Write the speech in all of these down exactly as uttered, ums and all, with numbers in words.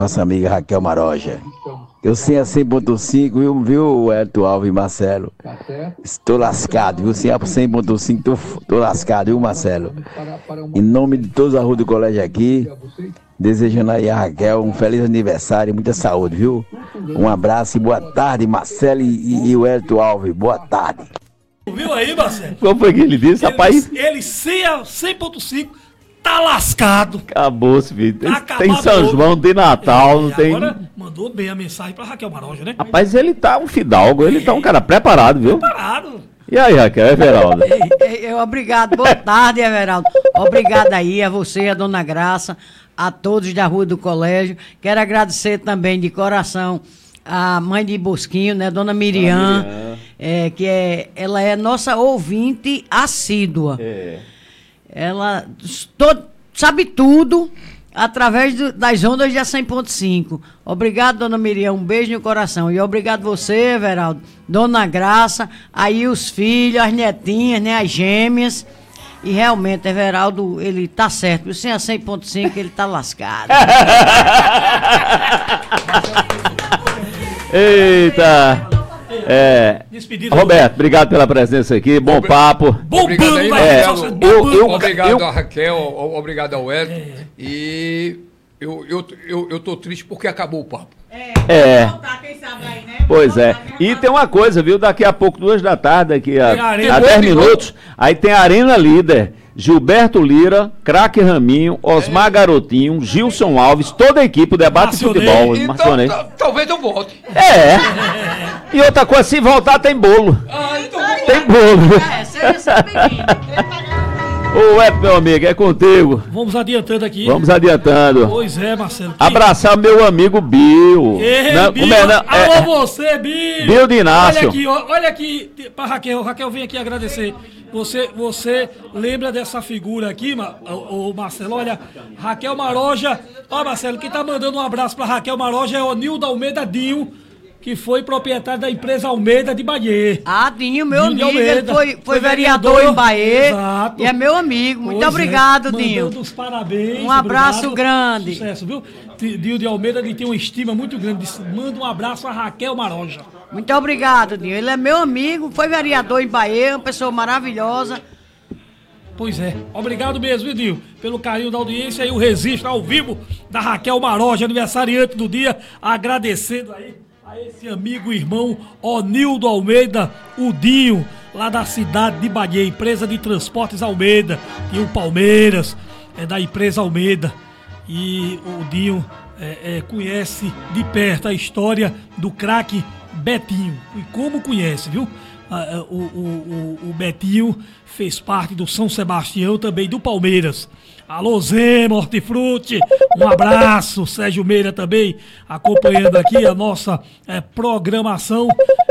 nossa amiga Raquel Maroja. Eu sim é cem ponto cinco, viu, viu, Elton Alves e Marcelo? Estou lascado, viu? Sim é cem ponto cinco, tô, tô lascado, viu, Marcelo? Em nome de todos a rua do colégio aqui, desejando aí a Raquel um feliz aniversário e muita saúde, viu? Um abraço e boa tarde, Marcelo e, e o Elton Alves, boa tarde. Viu aí, Marcelo? Como foi que ele disse, Ele, rapaz? ele cem ponto cinco tá lascado. Acabou-se, filho. Tem, Tá tem São acabado. João, tem Natal, É, não tem... Agora mandou bem a mensagem pra Raquel Maroja, né? Rapaz, ele tá um fidalgo, ele tá um cara preparado, viu? Parado. E aí, Raquel, Everaldo? Ei, ei, eu, obrigado, boa tarde, Everaldo. Obrigado aí a você, a Dona Graça, a todos da Rua do Colégio. Quero agradecer também de coração a mãe de Bosquinho, né, Dona Miriam, Miriam. É, que é, ela é nossa ouvinte assídua. É. Ela to- sabe tudo através do- das ondas da cem ponto cinco. Obrigado, Dona Miriam, um beijo no coração. E obrigado você, Everaldo, Dona Graça, aí os filhos, as netinhas, né, as gêmeas. E realmente, Everaldo, ele tá certo. Sem a cem ponto cinco, ele tá lascado. Eita! É, Despedida. Roberto, obrigado pela presença aqui, bom Obri- papo. Bombando, Obrigado aí, vai, Marcelo. só- eu- bombando. eu- Obrigado eu- a Raquel, o- obrigado ao Elton. E eu, eu, eu, eu tô triste porque acabou o papo. É. Pois é. E tem uma coisa, viu? Daqui a pouco, duas da tarde, daqui a, Tem arena. a dez minutos, aí tem a Arena Líder. Gilberto Lira, Craque Raminho, Osmar Garotinho, Gilson Alves, toda a equipe, o debate de Marcionei. futebol. Então, Marcionei. ta- talvez eu volte. É. E outra coisa, se voltar, tem bolo. Ah, então Tem bolo. É, seja sempre bem-vindo. Ô, Eto, meu amigo, é contigo. Vamos adiantando aqui. Vamos adiantando. Pois é, Marcelo. Que- Abraçar meu amigo Bill. Ei, Não, Bill, como é, não? alô É, você, Bill! Bill de Inácio. Olha aqui, ó, olha aqui pra Raquel. Raquel, vem aqui agradecer. Você, você lembra dessa figura aqui, Ma- ô, ô, Marcelo? Olha, Raquel Maroja. Ó, Marcelo, quem tá mandando um abraço pra Raquel Maroja é o Nildo Almeida Dinho, que foi proprietário da empresa Almeida de Bahia. Ah, Dinho, meu Dinho de amigo, ele Almeida. foi, foi Foi vereador, vereador. em Bahia. Exato. E é meu amigo. Muito Pois é, obrigado, Dinho. Mandando os parabéns. Um abraço obrigado. grande. Sucesso, viu? T- Dinho de Almeida, ele tem uma estima muito grande. Diz, manda um abraço a Raquel Maroja. Muito obrigado, Dinho. Ele é meu amigo, foi vereador em Bahia, uma pessoa maravilhosa. Pois é. Obrigado mesmo, viu, Dinho? Pelo carinho da audiência e o registro ao vivo da Raquel Maroja, aniversariante do dia. Agradecendo aí a esse amigo e irmão Onildo Almeida, o Dinho, lá da cidade de Bahia, empresa de transportes Almeida. E o Palmeiras é da empresa Almeida. E o Dinho é, é, conhece de perto a história do craque Betinho. E como conhece, viu? Ah, ah, o, o, o, o Betinho fez parte do São Sebastião, também do Palmeiras. Alô, Zé, Hortifruti, um abraço. Sérgio Meira também acompanhando aqui a nossa eh, programação.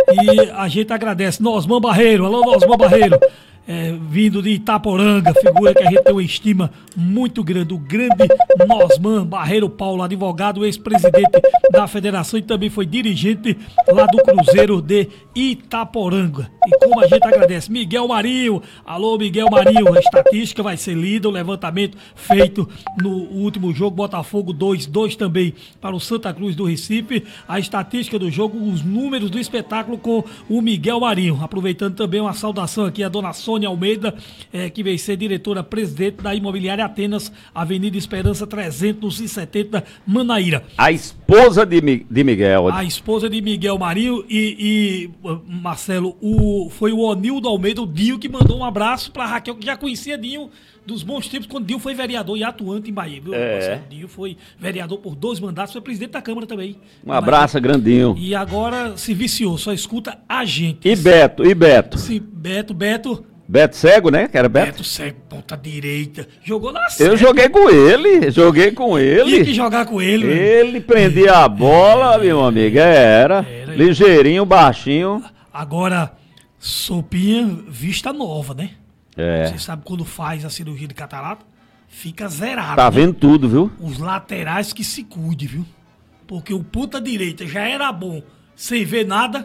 E a gente agradece. Nosman Barreiro, alô, Nosman Barreiro. É, vindo de Itaporanga, figura que a gente tem uma estima muito grande, o grande Nosman Barreiro Paulo, advogado, ex-presidente da federação e também foi dirigente lá do Cruzeiro de Itaporanga. E como a gente agradece, Miguel Marinho, alô Miguel Marinho, a estatística vai ser lida, o levantamento feito no último jogo, Botafogo dois, dois também para o Santa Cruz do Recife, a estatística do jogo, os números do espetáculo com o Miguel Marinho, aproveitando também uma saudação aqui a dona Sônia Almeida, eh, que vem ser diretora-presidente da Imobiliária Atenas, Avenida Esperança trezentos e setenta, Manaíra. A esposa de, Mi- de Miguel. A esposa de Miguel Marinho e, e, uh, Marcelo, o, foi o Onildo Almeida, o Dinho, que mandou um abraço pra Raquel, que já conhecia Dinho dos bons tempos, quando Dinho foi vereador e atuante em Bahia, viu, É. Marcelo? Dinho foi vereador por dois mandatos, foi presidente da Câmara também. Um abraço, grandinho. E agora se viciou, só escuta a gente. E Beto, e Beto? Se Beto, Beto... Beto cego, né? Que era Beto? Beto cego, ponta direita. Jogou na Eu série. joguei com ele, joguei com Tinha que ele. jogar com ele. né? Ele prendia a bola, meu amigo, era. Era. Ligeirinho, baixinho. Agora, sopinha, vista nova, né? É, Você sabe quando faz a cirurgia de catarata? Fica zerado. tá né? vendo tudo, viu? Os laterais que se cuide, viu? Porque o ponta direita já era bom sem ver nada.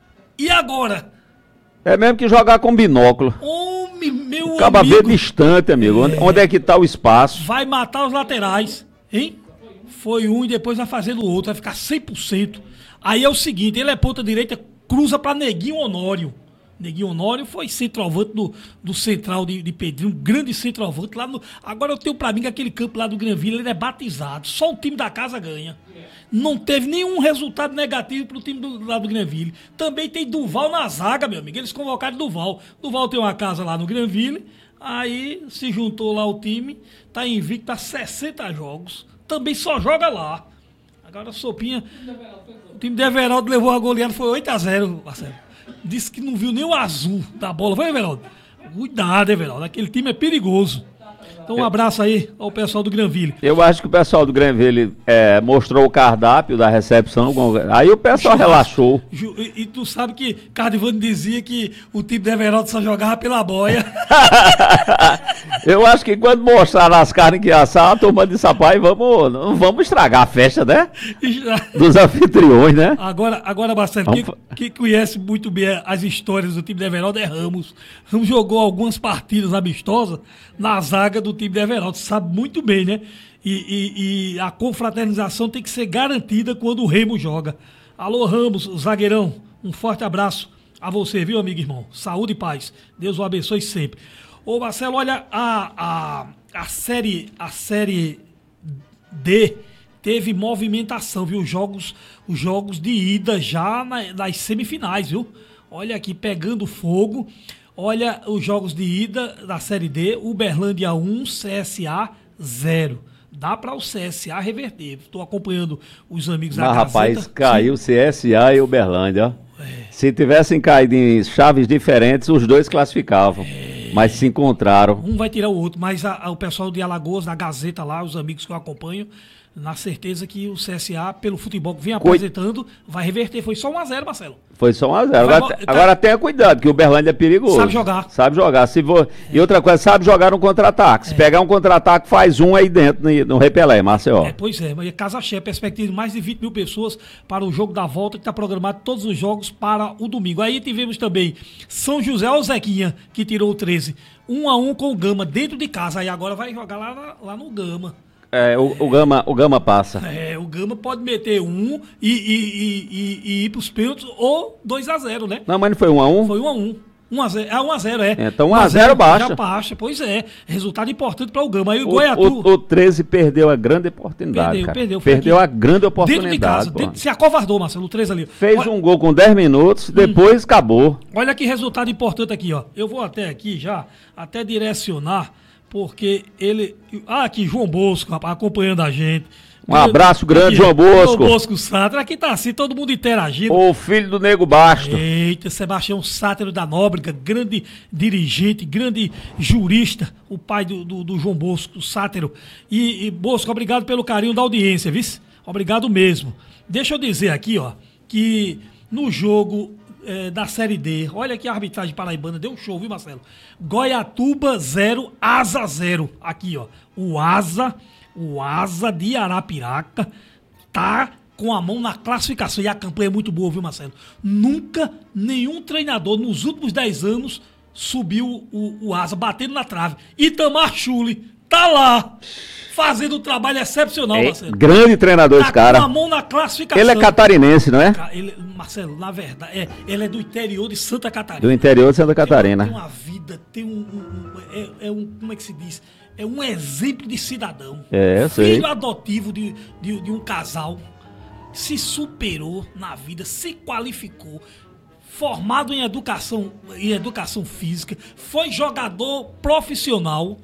E agora? É mesmo que jogar com binóculo. Homem, meu Acaba amigo. ver distante, amigo. Onde, onde é que tá o espaço? Vai matar os laterais, hein? foi um e depois vai fazendo o outro, vai ficar cem por cento. Aí é o seguinte, ele é ponta direita, cruza para Neguinho Honório. Neguinho Honório foi centroavante do, do Central de, de Pedrinho, um grande centroavante lá no... Agora eu tenho pra mim que aquele campo lá do Granville, ele é batizado, só o time da casa ganha. Não teve nenhum resultado negativo pro time do, lá do Granville. Também tem Duval na zaga, meu amigo, eles convocaram Duval. Duval tem uma casa lá no Granville, aí se juntou lá o time, tá invicto a sessenta jogos, também só joga lá. Agora a Sopinha, o time de Everaldo levou a goleada, foi oito a zero, Marcelo. Disse que não viu nem o azul da bola. Vai, Everaldo? Cuidado, Everaldo. Aquele time é perigoso. Então um abraço aí ao pessoal do Granville. Eu acho que o pessoal do Granville é, mostrou o cardápio da recepção. Aí o pessoal relaxou. E, e tu sabe que Cardivano dizia que o time do Everaldo só jogava pela boia. Eu acho que quando mostraram as carnes que assar, a turma disse, rapaz, vamos, não vamos estragar a festa, né? Dos anfitriões, né? Agora, agora Marcelo, quem, quem conhece muito bem as histórias do time do Everaldo é Ramos. Ramos jogou algumas partidas amistosas na zaga do time do Everaldo, sabe muito bem, né? E, e, e a confraternização tem que ser garantida quando o Remo joga. Alô, Ramos, zagueirão, um forte abraço a você, viu, amigo e irmão? Saúde e paz. Deus o abençoe sempre. Ô, Marcelo, olha, a, a, a, série, a série D teve movimentação, viu? Os jogos, os jogos de ida já na, nas semifinais, viu? Olha aqui, pegando fogo. Olha os jogos de ida da Série D, Uberlândia um, C S A zero. Dá para o C S A reverter. Estou acompanhando os amigos da Mas, Gazeta. rapaz, caiu C S A e Uberlândia. É. Se tivessem caído em chaves diferentes, os dois classificavam. É. Mas se encontraram. Um vai tirar o outro, mas a, a, o pessoal de Alagoas, da Gazeta lá, os amigos que eu acompanho, na certeza que o C S A, pelo futebol que vem apresentando, vai reverter. Foi só um a zero, Marcelo. Foi só um a zero. Agora, tá... agora tenha cuidado, que o Uberlândia é perigoso. Sabe jogar. Sabe jogar. Se vo... é. E outra coisa, sabe jogar no contra-ataque. Se é. pegar um contra-ataque, faz um aí dentro, no, no Repelé, Marcelo. É, pois é, mas é casa cheia, perspectiva de mais de vinte mil pessoas para o jogo da volta, que está programado todos os jogos para o domingo. Aí tivemos também São José, o Zequinha, que tirou o treze. Um a um com o Gama, dentro de casa. Aí agora vai jogar lá, lá no Gama. É, o, o, Gama, o Gama passa. É, o Gama pode meter um e, e, e, e, e ir para os pênaltis ou dois a zero, né? Não, mas não foi um a um? Foi um a um. um a zero, é um a zero, é. Então um a zero baixa. Já baixa, pois é. Resultado importante para o Gama. Aí o, o Goiatu... O, o treze perdeu a grande oportunidade, Perdeu, cara. perdeu. Perdeu aqui. a grande oportunidade. Dentro de casa, dentro, se acovardou, Marcelo, o treze ali. Fez Olha... um gol com dez minutos, depois hum. acabou. Olha que resultado importante aqui, ó. Eu vou até aqui já, até direcionar... Porque ele... Ah, aqui, João Bosco, rapaz, acompanhando a gente. Um abraço grande, aqui, João Bosco. João Bosco Sátero. Aqui tá assim, todo mundo interagindo. O filho do Nego Basto. Eita, Sebastião Sátero da Nóbrega, grande dirigente, grande jurista, o pai do, do, do João Bosco Sátero. E, e, Bosco, obrigado pelo carinho da audiência, viu? Obrigado mesmo. Deixa eu dizer aqui, ó, que no jogo... É, da Série D. Olha aqui a arbitragem paraibana, deu um show, viu, Marcelo? Goiatuba zero, Asa zero. Aqui, ó. O Asa, o Asa de Arapiraca tá com a mão na classificação. E a campanha é muito boa, viu, Marcelo? Nunca nenhum treinador nos últimos dez anos subiu o, o Asa, batendo na trave. Itamar Chuli tá lá, fazendo um trabalho excepcional, é, Marcelo. Grande treinador tá esse cara. Com a mão na classificação. Ele é catarinense, não é? Ele, Marcelo, na verdade, é, ele é do interior de Santa Catarina. Do interior de Santa Catarina. Tem uma, tem uma vida, tem um... um, um é, é um... Como é que se diz? É um exemplo de cidadão. É, eu sei. Filho adotivo de, de, de um casal. Se superou na vida, se qualificou. Formado em educação, em educação física. Foi jogador profissional.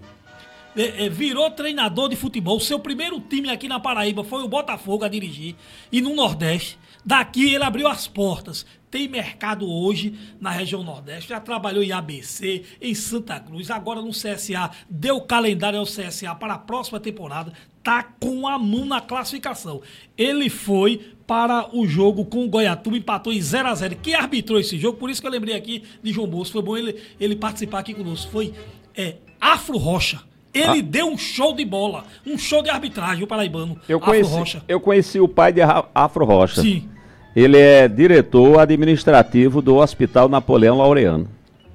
É, é, virou treinador de futebol. O seu primeiro time aqui na Paraíba foi o Botafogo a dirigir. E no Nordeste. Daqui ele abriu as portas. Tem mercado hoje na região Nordeste. Já trabalhou em A B C, em Santa Cruz. Agora no C S A. Deu calendário ao C S A para a próxima temporada. Tá com a mão na classificação. Ele foi para o jogo com o Goiatuba. Empatou em zero a zero. Quem arbitrou esse jogo? Por isso que eu lembrei aqui de João Bosco. Foi bom ele, ele participar aqui conosco. Foi é, Afro Rocha. Ele ah. deu um show de bola, um show de arbitragem, o paraibano, eu Afro conheci, Rocha. Eu conheci o pai de Afro Rocha. Sim. Ele é diretor administrativo do Hospital Napoleão Laureano.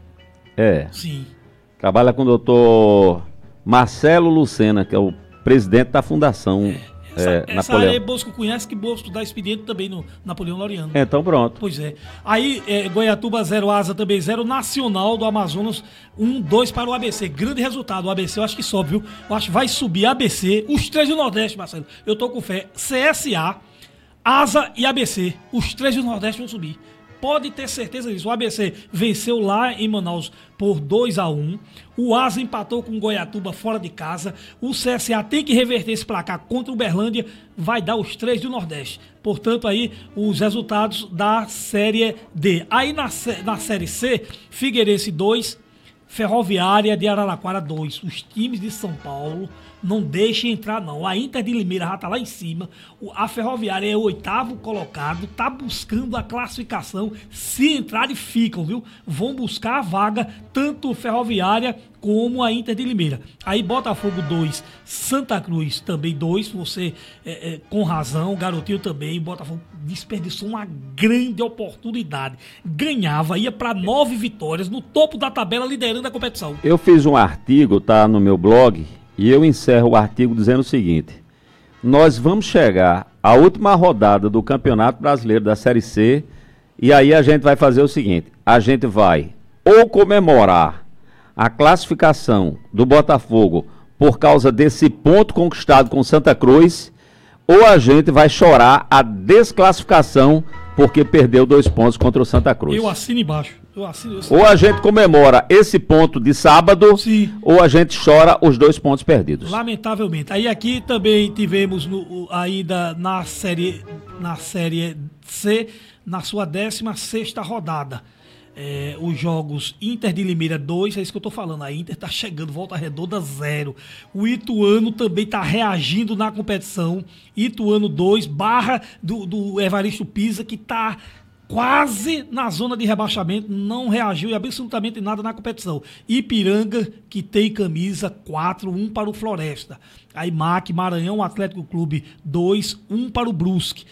É. Sim. Trabalha com o doutor Marcelo Lucena, que é o presidente da fundação. É, Essa, é, essa área aí Bosco conhece, que Bosco dá expediente também no Napoleão Laureano. Então pronto. Pois é. Aí, é, Goiatuba zero, Asa também zero, Nacional do Amazonas um, dois para o A B C. Grande resultado, o A B C eu acho que sobe, viu? Eu acho que vai subir A B C, os três do Nordeste, Marcelo. Eu tô com fé. C S A, Asa e A B C. Os três do Nordeste vão subir. Pode ter certeza disso. O A B C venceu lá em Manaus por dois a um. O Asa empatou com o Goiatuba fora de casa. O C S A tem que reverter esse placar contra o Uberlândia. Vai dar os três do Nordeste. Portanto, aí os resultados da Série D. Aí na, na Série C, Figueirense dois, Ferroviária de Araraquara dois. Os times de São Paulo não deixem entrar, não. A Inter de Limeira já tá lá em cima. A Ferroviária é o oitavo colocado, tá buscando a classificação. Se entrarem, ficam, viu? Vão buscar a vaga, tanto Ferroviária como a Inter de Limeira. Aí Botafogo dois, Santa Cruz também dois. Você, é, é, com razão, Garotinho também. Botafogo desperdiçou uma grande oportunidade. Ganhava, ia para nove vitórias, no topo da tabela, liderando a competição. Eu fiz um artigo, tá no meu blog, e eu encerro o artigo dizendo o seguinte: nós vamos chegar à última rodada do Campeonato Brasileiro da Série C, e aí a gente vai fazer o seguinte: a gente vai ou comemorar a classificação do Botafogo por causa desse ponto conquistado com Santa Cruz, ou a gente vai chorar a desclassificação porque perdeu dois pontos contra o Santa Cruz. Eu assino embaixo. Eu assino, eu assino. Ou a gente comemora esse ponto de sábado, sim, ou a gente chora os dois pontos perdidos. Lamentavelmente. Aí aqui também tivemos no, ainda na série, na série C, na sua décima sexta rodada. É, os jogos Inter de Limeira dois, é isso que eu tô falando, a Inter tá chegando, Volta Redonda zero. O Ituano também tá reagindo na competição. Ituano dois, barra do, do Evaristo Pisa, que tá quase na zona de rebaixamento, não reagiu e absolutamente nada na competição. Ipiranga, que tem camisa quatro, um para o Floresta. Aí M A C, Maranhão Atlético Clube dois, um para o Brusque.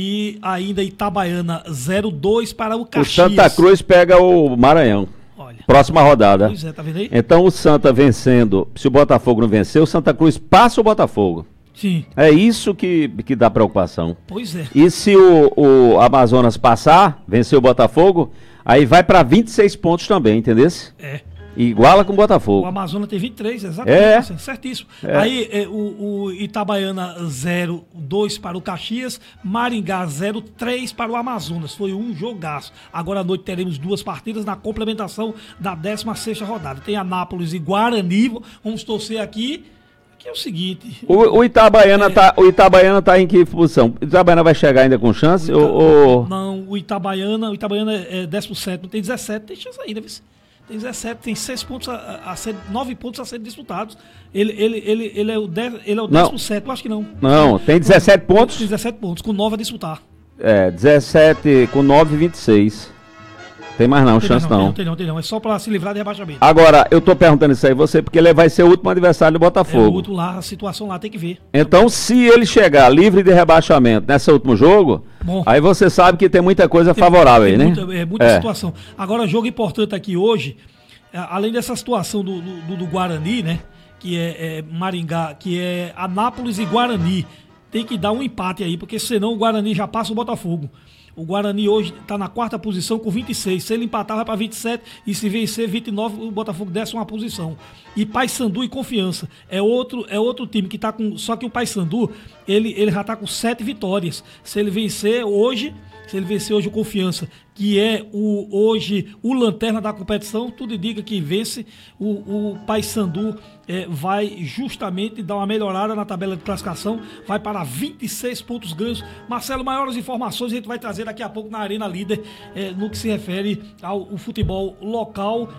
E ainda Itabaiana zero, dois para o Caxias. O Santa Cruz pega o Maranhão. Olha. Próxima rodada. Pois é, tá vendo aí? Então o Santa vencendo, se o Botafogo não vencer, o Santa Cruz passa o Botafogo. Sim. É isso que, que dá preocupação. Pois é. E se o, o Amazonas passar, vencer o Botafogo, aí vai para vinte e seis pontos também, entendeu? É. Iguala com o Botafogo. O Amazonas tem vinte e três, exatamente. É. Assim, certíssimo. É. Aí é, o, o Itabaiana zero, dois para o Caxias, Maringá zero, três para o Amazonas. Foi um jogaço. Agora à noite teremos duas partidas na complementação da décima sexta rodada. Tem Anápolis e Guarani. Vamos torcer aqui. Que é o seguinte... O, o, Itabaiana é, tá, o Itabaiana tá em que posição? O Itabaiana vai chegar ainda com chance? O Ita... ou, ou... Não, o Itabaiana, o Itabaiana é décimo sétimo, tem dezessete, tem chance ainda, viu? Tem dezessete, tem seis pontos a, a ser, nove pontos a serem disputados. Ele, ele, ele, ele é o décimo sétimo, acho que não. Não, tem dezessete pontos. Tem dezessete pontos, com nove a disputar. É, dezessete com nove, vinte e seis. Tem mais não, tem chance não. não. Tem não, tem não, é só pra se livrar de rebaixamento. Agora, eu tô perguntando isso aí a você, porque ele vai ser o último adversário do Botafogo. É o último lá, a situação lá tem que ver. Então, se ele chegar livre de rebaixamento nesse último jogo, bom, aí você sabe que tem muita coisa tem, favorável tem aí, muita, né? É muita é. situação. Agora, jogo importante aqui hoje, além dessa situação do, do, do Guarani, né? Que é, é Maringá, que é Anápolis e Guarani. Tem que dar um empate aí, porque senão o Guarani já passa o Botafogo. O Guarani hoje está na quarta posição com vinte e seis. Se ele empatar, vai para vinte e sete. E se vencer vinte e nove, o Botafogo desce uma posição. E Paysandu e Confiança. É outro, é outro time que está com... Só que o Paysandu, ele, ele já está com sete vitórias. Se ele vencer hoje... Se ele vencer hoje o Confiança, que é o, hoje o lanterna da competição, tudo indica que vence, o, o Paysandu é, vai justamente dar uma melhorada na tabela de classificação, vai para vinte e seis pontos ganhos. Marcelo, maiores informações a gente vai trazer daqui a pouco na Arena Líder, é, no que se refere ao, ao futebol local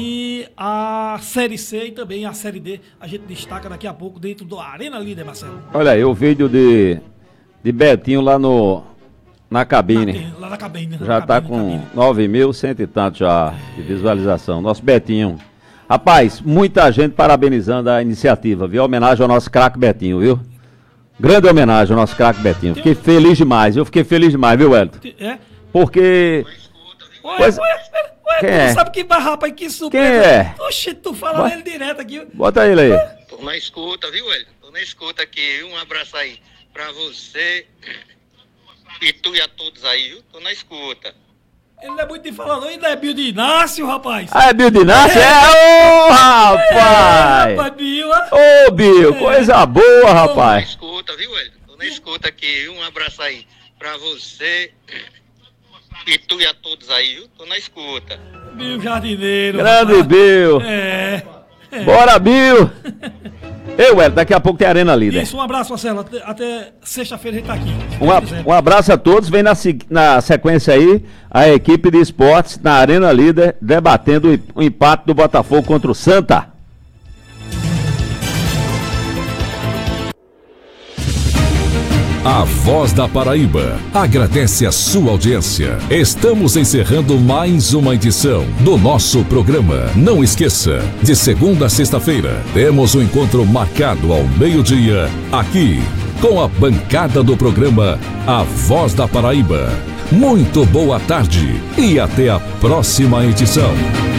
e a Série C e também a Série D. A gente destaca daqui a pouco dentro da Arena Líder, Marcelo. Olha aí, o vídeo de, de Betinho lá no... Na cabine. Na, lá na cabine. Já na está cabine, com nove mil cento e tanto já de visualização. Nosso Betinho. Rapaz, muita gente parabenizando a iniciativa, viu? Homenagem ao nosso craque Betinho, viu? Grande homenagem ao nosso craque Betinho. Fiquei feliz demais, eu fiquei feliz demais, viu, Wellington? É? Porque... Ué, Pois... ué, ué, Quem tu é? sabe que rapaz, que surpresa. Quem é? Oxi, tu fala dele direto aqui. Bota ele aí. Tô na escuta, viu, Hélio? Tô na escuta aqui. Um abraço aí pra você e tu e a todos aí, viu? Tô na escuta. Ele não é muito de falar, não. Ainda é Bill de Inácio, rapaz. Ah, é Bill de Inácio? É, ô, rapaz! É, rapaz, Bill. Ô, oh, Bill, é. Coisa boa, rapaz. Tô na escuta, viu, Hélio? Tô na escuta aqui, viu? Um abraço aí pra você e tu e a todos aí, viu? Tô na escuta. Bill Jardineiro. Grande rapaz. Bill. É. é. Bora, Bill. Ei, Hélio, daqui a pouco tem Arena Líder. Isso, um abraço, Marcelo. Até, até sexta-feira a gente tá aqui. Um, um abraço a todos. Vem na, na sequência aí a equipe de esportes na Arena Líder debatendo o empate do Botafogo contra o Santa. A Voz da Paraíba agradece a sua audiência. Estamos encerrando mais uma edição do nosso programa. Não esqueça, de segunda a sexta-feira, temos um encontro marcado ao meio-dia, aqui, com a bancada do programa A Voz da Paraíba. Muito boa tarde e até a próxima edição.